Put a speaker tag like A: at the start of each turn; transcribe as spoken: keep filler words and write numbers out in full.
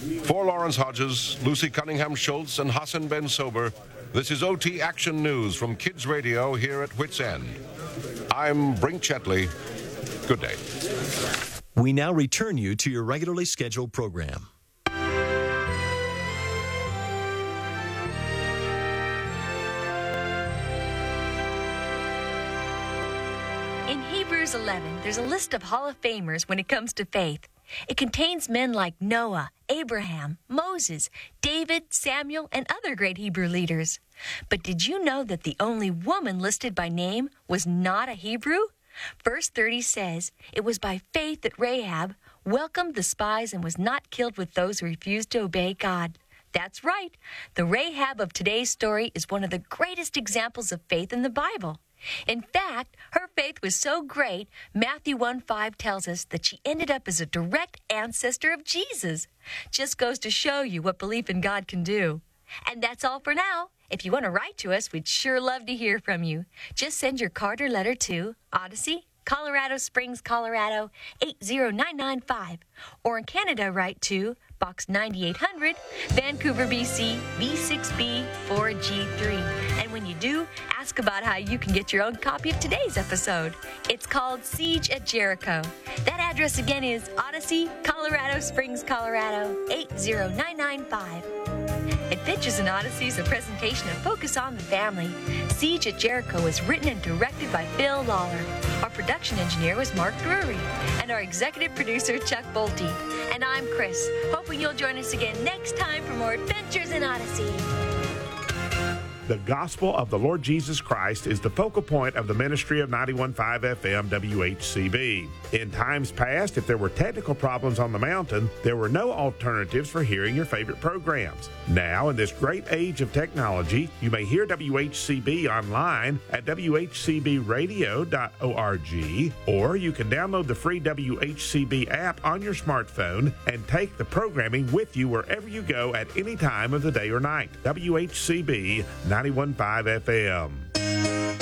A: For Lawrence Hodges, Lucy Cunningham Schultz, and Hassan Ben Sober, this is O T Action News from Kids Radio here at Whit's End. I'm Brink Chetley. Good day.
B: We now return you to your regularly scheduled program.
C: In Hebrews eleven, there's a list of Hall of Famers when it comes to faith. It contains men like Noah, Abraham, Moses, David, Samuel, and other great Hebrew leaders. But did you know that the only woman listed by name was not a Hebrew? Verse thirty says, "It was by faith that Rahab welcomed the spies and was not killed with those who refused to obey God." That's right. The Rahab of today's story is one of the greatest examples of faith in the Bible. In fact, her faith was so great, Matthew one five tells us that she ended up as a direct ancestor of Jesus. Just goes to show you what belief in God can do. And that's all for now. If you want to write to us, we'd sure love to hear from you. Just send your card or letter to Odyssey, Colorado Springs, Colorado, eight zero nine nine five. Or in Canada, write to Box ninety-eight hundred, Vancouver, B C, V six B four G three. And when you do, ask about how you can get your own copy of today's episode. It's called Siege at Jericho. That address again is Odyssey, Colorado Springs, Colorado, eight zero nine nine five. Adventures in Odyssey is a presentation of Focus on the Family. Siege at Jericho was written and directed by Phil Lawler. Our production engineer was Mark Drury. And our executive producer, Chuck Bolte. And I'm Chris, hoping you'll join us again next time for more Adventures in Odyssey.
D: The gospel of the Lord Jesus Christ is the focal point of the ministry of ninety-one point five F M W H C B. In times past, if there were technical problems on the mountain, there were no alternatives for hearing your favorite programs. Now, in this great age of technology, you may hear W H C B online at w h c b radio dot org, or you can download the free W H C B app on your smartphone and take the programming with you wherever you go at any time of the day or night. W H C B ninety-one point five F M.